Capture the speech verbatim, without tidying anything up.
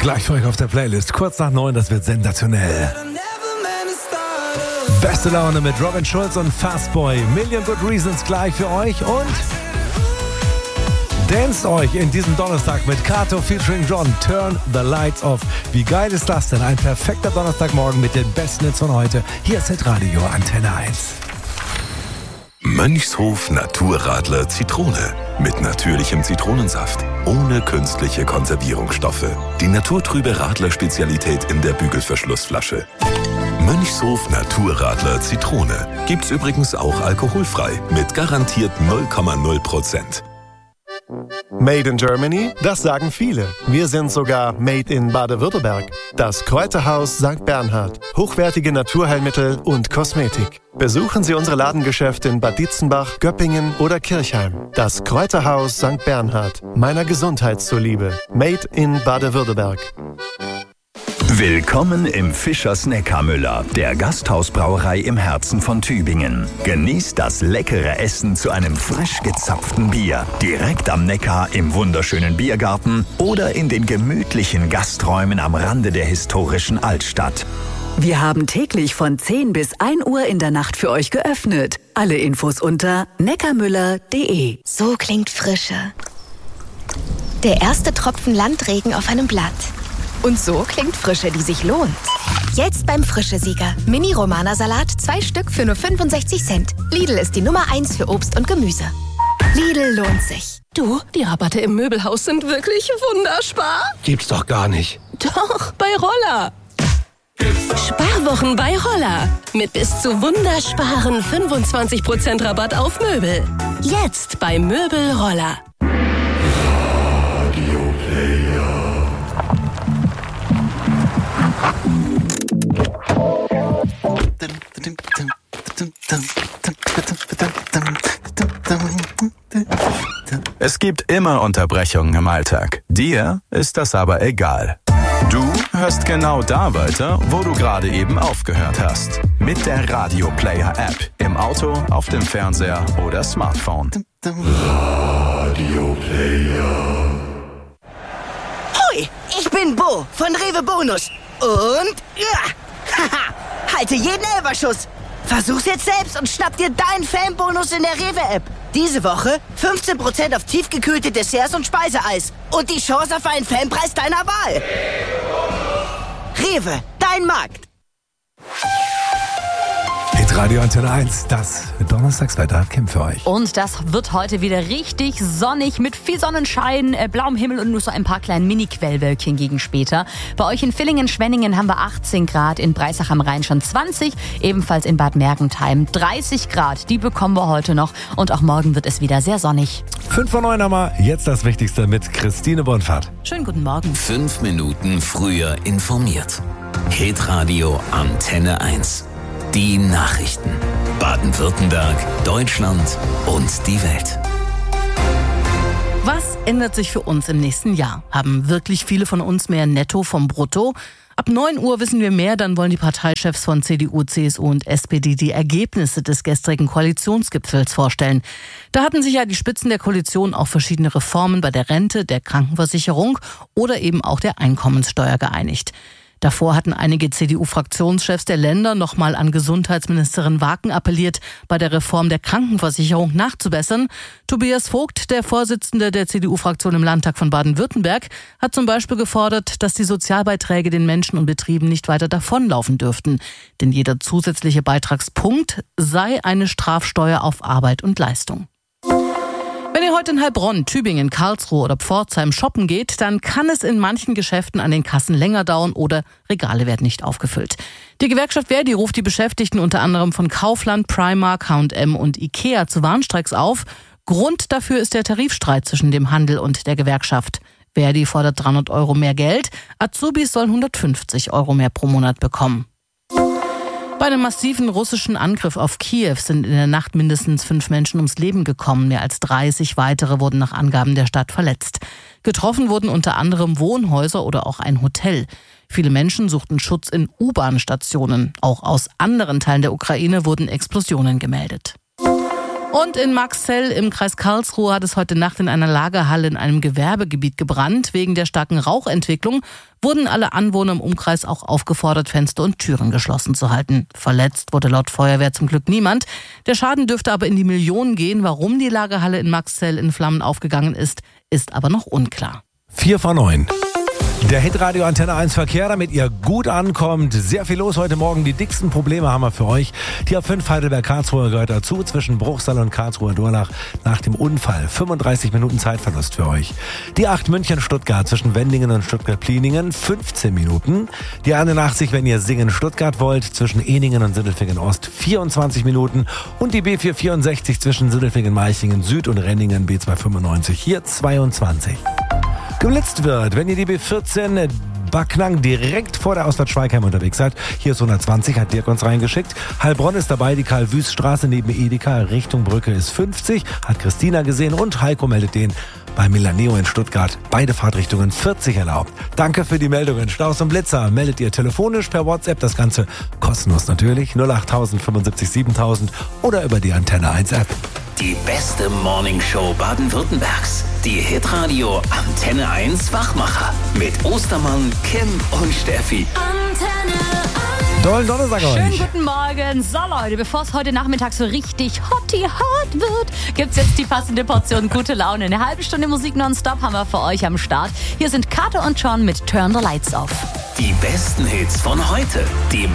Gleich für euch auf der Playlist. Kurz nach neun, das wird sensationell. Beste Laune mit Robin Schulz und Fastboy. Million Good Reasons gleich für euch und danced euch in diesem Donnerstag mit Kato featuring John. Turn the Lights Off. Wie geil ist das denn? Ein perfekter Donnerstagmorgen mit den besten Hits von heute. Hier ist Hitradio Antenne eins. Mönchshof Naturradler Zitrone. Mit natürlichem Zitronensaft. Ohne künstliche Konservierungsstoffe. Die naturtrübe Radler-Spezialität in der Bügelverschlussflasche. Mönchshof Naturradler Zitrone. Gibt's übrigens auch alkoholfrei. Mit garantiert null Komma null Prozent. Made in Germany? Das sagen viele. Wir sind sogar Made in Baden-Württemberg. Das Kräuterhaus Sankt Bernhard. Hochwertige Naturheilmittel und Kosmetik. Besuchen Sie unsere Ladengeschäfte in Bad Dietzenbach, Göppingen oder Kirchheim. Das Kräuterhaus Sankt Bernhard. Meiner Gesundheit zuliebe. Made in Baden-Württemberg. Willkommen im Fischers Neckarmüller, der Gasthausbrauerei im Herzen von Tübingen. Genießt das leckere Essen zu einem frisch gezapften Bier. Direkt am Neckar im wunderschönen Biergarten oder in den gemütlichen Gasträumen am Rande der historischen Altstadt. Wir haben täglich von zehn bis ein Uhr in der Nacht für euch geöffnet. Alle Infos unter neckarmüller punkt de. So klingt Frische. Der erste Tropfen Landregen auf einem Blatt. Und so klingt Frische, die sich lohnt. Jetzt beim Frische-Sieger. Mini-Romana-Salat, zwei Stück für nur fünfundsechzig Cent. Lidl ist die Nummer eins für Obst und Gemüse. Lidl lohnt sich. Du, die Rabatte im Möbelhaus sind wirklich wunderspar. Gibt's doch gar nicht. Doch, bei Roller. Sparwochen bei Roller. Mit bis zu wundersparen fünfundzwanzig Prozent Rabatt auf Möbel. Jetzt bei Möbel Roller. Es gibt immer Unterbrechungen im Alltag. Dir ist das aber egal. Du hörst genau da weiter, wo du gerade eben aufgehört hast. Mit der Radio Player App. Im Auto, auf dem Fernseher oder Smartphone. Radio Player. Hoi, ich bin Bo von Rewe Bonus. Und ja, haha, halte jeden Elferschuss. Versuch's jetzt selbst und schnapp dir deinen Fanbonus in der Rewe-App. Diese Woche fünfzehn Prozent auf tiefgekühlte Desserts und Speiseeis. Und die Chance auf einen Fanpreis deiner Wahl. Rewe, dein Markt. Hitradio Antenne eins, das Donnerstagswetter hat Kim für euch. Und das wird heute wieder richtig sonnig mit viel Sonnenschein, äh, blauem Himmel und nur so ein paar kleinen Mini-Quellwölkchen gegen später. Bei euch in Villingen-Schwenningen haben wir achtzehn Grad, in Breisach am Rhein schon zwanzig, ebenfalls in Bad Mergentheim dreißig Grad. Die bekommen wir heute noch und auch morgen wird es wieder sehr sonnig. fünf vor neun haben wir, jetzt das Wichtigste mit Christine Bonfahrt. Schönen guten Morgen. Fünf Minuten früher informiert. Hitradio Antenne eins. Die Nachrichten. Baden-Württemberg, Deutschland und die Welt. Was ändert sich für uns im nächsten Jahr? Haben wirklich viele von uns mehr Netto vom Brutto? Ab neun Uhr wissen wir mehr, dann wollen die Parteichefs von C D U, C S U und S P D die Ergebnisse des gestrigen Koalitionsgipfels vorstellen. Da hatten sich ja die Spitzen der Koalition auf verschiedene Reformen bei der Rente, der Krankenversicherung oder eben auch der Einkommenssteuer geeinigt. Davor hatten einige C D U-Fraktionschefs der Länder nochmal an Gesundheitsministerin Waken appelliert, bei der Reform der Krankenversicherung nachzubessern. Tobias Vogt, der Vorsitzende der C D U-Fraktion im Landtag von Baden-Württemberg, hat zum Beispiel gefordert, dass die Sozialbeiträge den Menschen und Betrieben nicht weiter davonlaufen dürften. Denn jeder zusätzliche Beitragspunkt sei eine Strafsteuer auf Arbeit und Leistung. Wenn ihr heute in Heilbronn, Tübingen, Karlsruhe oder Pforzheim shoppen geht, dann kann es in manchen Geschäften an den Kassen länger dauern oder Regale werden nicht aufgefüllt. Die Gewerkschaft Verdi ruft die Beschäftigten unter anderem von Kaufland, Primark, H und M und Ikea zu Warnstreiks auf. Grund dafür ist der Tarifstreit zwischen dem Handel und der Gewerkschaft. Verdi fordert dreihundert Euro mehr Geld, Azubis sollen hundertfünfzig Euro mehr pro Monat bekommen. Bei einem massiven russischen Angriff auf Kiew sind in der Nacht mindestens fünf Menschen ums Leben gekommen. Mehr als dreißig weitere wurden nach Angaben der Stadt verletzt. Getroffen wurden unter anderem Wohnhäuser oder auch ein Hotel. Viele Menschen suchten Schutz in U-Bahn-Stationen. Auch aus anderen Teilen der Ukraine wurden Explosionen gemeldet. Und in Marxzell im Kreis Karlsruhe hat es heute Nacht in einer Lagerhalle in einem Gewerbegebiet gebrannt. Wegen der starken Rauchentwicklung wurden alle Anwohner im Umkreis auch aufgefordert, Fenster und Türen geschlossen zu halten. Verletzt wurde laut Feuerwehr zum Glück niemand. Der Schaden dürfte aber in die Millionen gehen. Warum die Lagerhalle in Marxzell in Flammen aufgegangen ist, ist aber noch unklar. Vier vor neun. Der Hitradio Antenne eins Verkehr, damit ihr gut ankommt. Sehr viel los heute Morgen. Die dicksten Probleme haben wir für euch. Die A fünf Heidelberg-Karlsruhe gehört dazu, zwischen Bruchsal und Karlsruhe-Dornach nach dem Unfall. fünfunddreißig Minuten Zeitverlust für euch. Die acht München-Stuttgart zwischen Wendingen und Stuttgart-Pliningen, fünfzehn Minuten. Die einundachtzig, wenn ihr Singen-Stuttgart wollt, zwischen Eningen und Sindelfingen-Ost, vierundzwanzig Minuten. Und die B vierhundertvierundsechzig zwischen Sindelfingen-Meichingen Süd und Renningen, B zweihundertfünfundneunzig, hier zweiundzwanzig. Geblitzt wird, wenn ihr die B vierzehn Backnang direkt vor der Ausfahrt Schweigheim unterwegs seid. Hier ist hundertzwanzig, hat Dirk uns reingeschickt. Heilbronn ist dabei, die Karl-Wüst-Straße neben Edeka, Richtung Brücke ist fünfzig, hat Christina gesehen und Heiko meldet den bei Milaneo in Stuttgart. Beide Fahrtrichtungen vierzig erlaubt. Danke für die Meldungen. Staus und Blitzer meldet ihr telefonisch per WhatsApp, das Ganze kostenlos natürlich, null acht null null fünfundsiebzig siebentausend oder über die Antenne eins App. Die beste Morningshow Baden-Württembergs. Die Hitradio Antenne eins Wachmacher. Mit Ostermann, Kim und Steffi. Antenne eins. Dollen Donnerstag euch. Schönen guten Morgen. So Leute, bevor es heute Nachmittag so richtig hotty hot wird, gibt's jetzt die passende Portion gute Laune. Eine halbe Stunde Musik nonstop haben wir für euch am Start. Hier sind Kato und John mit Turn the Lights Off. Die besten Hits von heute. Die